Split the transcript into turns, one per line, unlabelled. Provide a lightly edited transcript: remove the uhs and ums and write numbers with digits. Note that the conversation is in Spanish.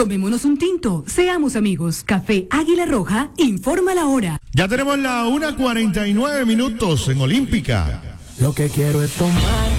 Tomémonos un tinto, seamos amigos. Café Águila Roja informa la hora.
Ya tenemos la 1:49 en Olímpica.
Lo que quiero es tomar